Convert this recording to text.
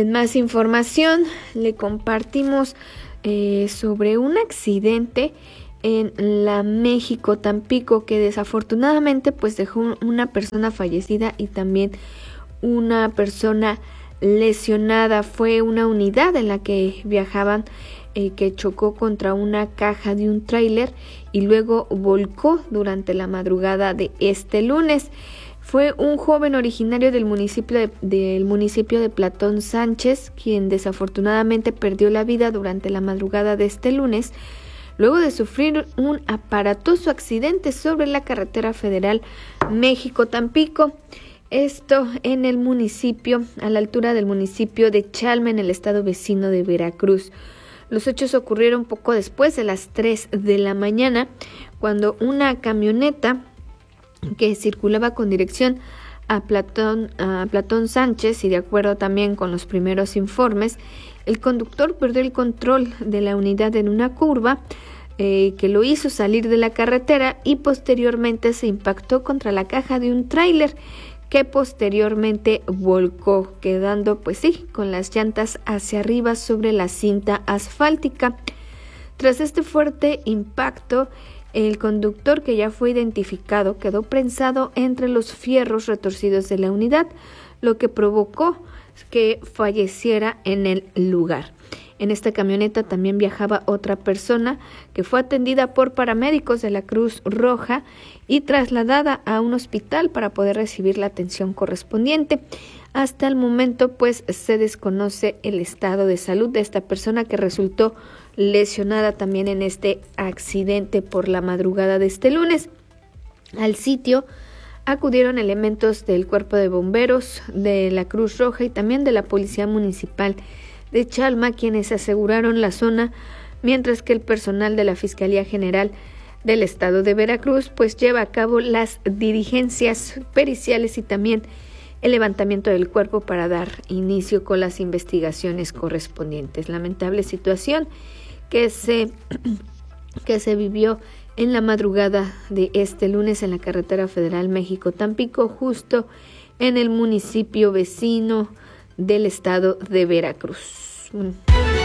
En más información, le compartimos sobre un accidente en la México Tampico que desafortunadamente pues dejó una persona fallecida y también una persona lesionada. Fue una unidad en la que viajaban que chocó contra una caja de un tráiler y luego volcó durante la madrugada de este lunes. Fue un joven originario del municipio de Platón Sánchez, quien desafortunadamente perdió la vida durante la madrugada de este lunes, luego de sufrir un aparatoso accidente sobre la carretera federal México-Tampico. Esto en el municipio, a la altura del municipio de Chalma, en el estado vecino de Veracruz. Los hechos ocurrieron poco después de las 3 de la mañana, cuando una camioneta que circulaba con dirección a Platón Sánchez, y de acuerdo también con los primeros informes, el conductor perdió el control de la unidad en una curva que lo hizo salir de la carretera y posteriormente se impactó contra la caja de un tráiler que posteriormente volcó, quedando pues sí, con las llantas hacia arriba sobre la cinta asfáltica. Tras este fuerte impacto, el conductor, que ya fue identificado, quedó prensado entre los fierros retorcidos de la unidad, lo que provocó que falleciera en el lugar. En esta camioneta también viajaba otra persona que fue atendida por paramédicos de la Cruz Roja y trasladada a un hospital para poder recibir la atención correspondiente. Hasta el momento, pues, se desconoce el estado de salud de esta persona que resultó lesionada también en este accidente por la madrugada de este lunes. Al sitio acudieron elementos del Cuerpo de Bomberos, de la Cruz Roja y también de la Policía Municipal de Chalma, quienes aseguraron la zona, mientras que el personal de la Fiscalía General del Estado de Veracruz pues lleva a cabo las diligencias periciales y también el levantamiento del cuerpo para dar inicio con las investigaciones correspondientes. Lamentable situación que se vivió en la madrugada de este lunes en la carretera federal México-Tampico, justo en el municipio vecino del estado de Veracruz.